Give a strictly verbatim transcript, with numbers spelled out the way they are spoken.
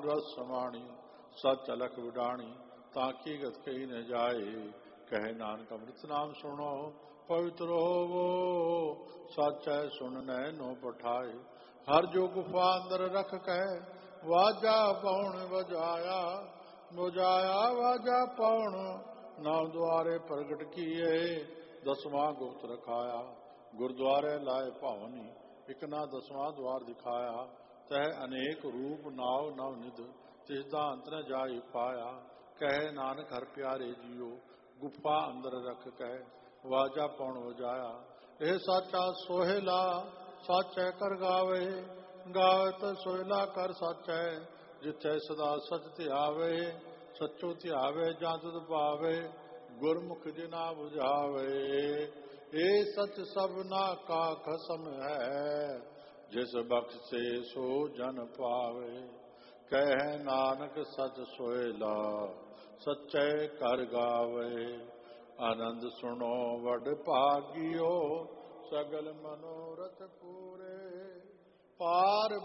रस समाणी सच अलख विडाणी ताकि गत कही न जाए कहे नानक अमृत नाम सुनो पवित्र होवो सच है सुन नैनो पठाए हर जो गुफा अंदर रख कहे वाजा पौन बजाया बुझाया वाजा पौन नाम द्वारे प्रगट किए दसवां गुप्त रखाया गुरुद्वारे लाए पावनी एक ना दसवां द्वार दिखाया तह अनेक रूप नाव नव निध तिसदा अंत न जाई पाया कहे नानक हर प्यारे जियो गुफा अंदर रख कह वाजा पौन वजाया ਇਹ ਸਾਚਾ ਸੋਹਿਲਾ ਸਾਚੈ ਕਰ ਗਾਵੇ ਗਾਵੇ ਤਾਂ ਸੋਹਿਲਾ ਕਰ ਸਾਚੈ ਜਿੱਥੇ ਸਦਾ ਸਚ ਧਿਆਵੇ ਸੱਚੋ ਧਿਆਵੇ ਜਾਂ ਤੁਧ ਪਾਵੇ ਗੁਰਮੁਖ ਜਿਨਾ 부ਝਾਵੇ ਇਹ ਸਚ ਸਭਨਾ ਕਾ ਖਸਮ ਹੈ ਜਿਸ ਬਖਸ਼ੇ ਸੋ ਜਨ ਪਾਵੇ ਕਹਿ ਨਾਨਕ ਸਚ ਸੋਹਿਲਾ ਸਚੈ ਕਰ ਗਾਵੇ ਆਨੰਦ ਸੁਣੋ ਵਡ ਭਾਗਿਓ ਸਗਲ ਮਨੋਰਥ ਪੂਰੇ ਪਾਰ